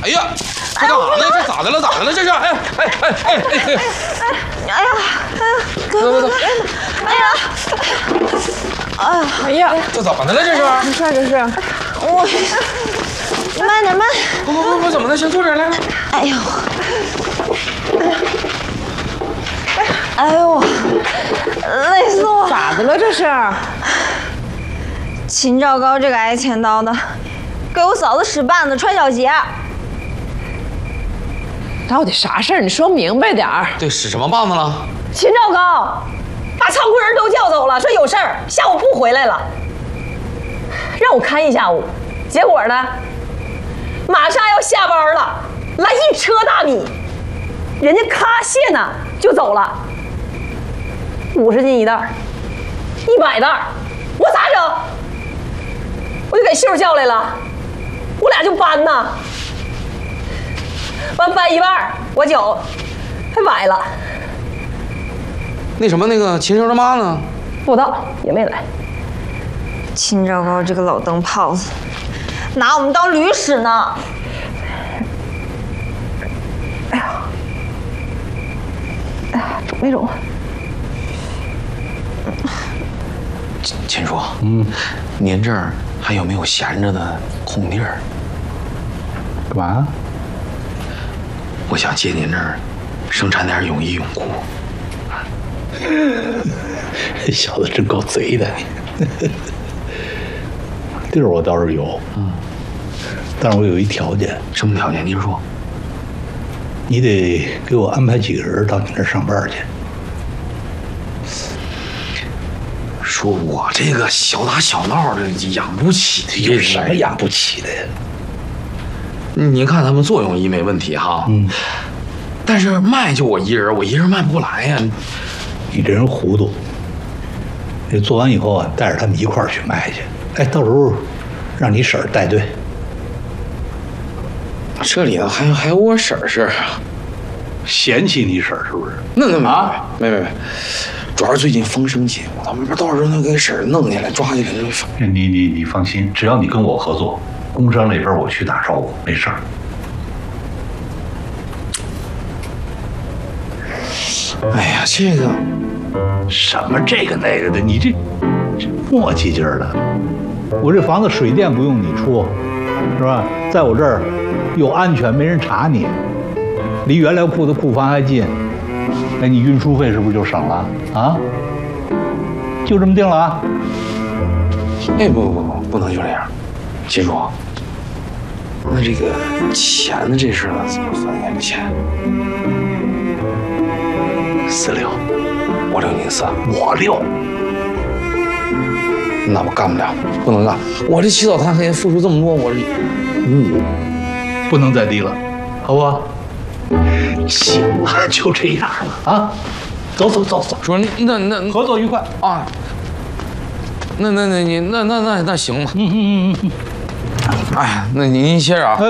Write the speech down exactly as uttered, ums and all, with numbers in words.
哎呀，这干啥呢？这咋的了？咋的了？这是？哎哎哎哎哎哎！ 哎呀，哥哥，哎呀，哎呀， 哎呀， 这怎么的了？这是？ 没事，这是。 我慢点，慢。 不不不不，怎么的？先坐这儿来。 哎呦，哎呦，累死我！ 咋的了？这是？ 秦兆高这个挨千刀的，给我嫂子使绊子、穿小鞋。 到底啥事儿？你说明白点儿。 对，使什么棒子了？ 秦兆高把仓库人都叫走了，说有事儿，下午不回来了，让我看一下午。结果呢，马上要下班了，来一车大米，人家咔卸呢就走了，五十斤一袋，一百袋，我咋整？我就给秀叫来了，我俩就搬呐。完搬一半，我脚还崴了。 那什么，那个秦叔他妈呢？ 不知道，也没来。 秦兆高这个老灯泡子，拿我们当驴使呢。 哎呀，哎呀，肿没肿？ 秦叔，嗯，您这儿还有没有闲着的空地儿？ 干嘛？ 我想借您这儿生产点泳衣泳裤。 这小子真够贼的，地儿我倒是有，嗯，但是我有一条件。 什么条件？您说。 你得给我安排几个人到你那儿上班去。 说我这个小打小闹的养不起， 有什么养不起的呀？ 您看他们做泳衣没问题哈，嗯，但是卖就我一人，我一人卖不过来呀。 你这人糊涂，你做完以后啊，带着他们一块儿去卖去。哎，到时候让你婶儿带队。 这里头还还有我婶儿是？ 嫌弃你婶儿是不是？ 那那没啊， 没没没，主要是最近风声紧，我他妈到时候能给婶儿弄起来抓起来就。 你你你放心，只要你跟我合作，工商那边我去打招呼，没事儿。 哎呀，这个什么这个那个的，你这这磨叽劲儿的。我这房子水电不用你出，是吧？在我这儿又安全，没人查你，离原料库的库房还近。哎，你运输费是不是就省了啊？就这么定了啊？ 哎，不不不，不能就这样，秦叔。那这个钱的这事呢，怎么分呀？这钱？四六，我六您四， 我六， 那我干不了，不能干。我这起早贪黑付出这么多，我这五，不能再低了，好不好？行了，就这样了啊！走走走走， 说那那合作愉快啊！那那那你那那那那行吧。 嗯嗯嗯嗯。 哎呀，那您您歇着啊。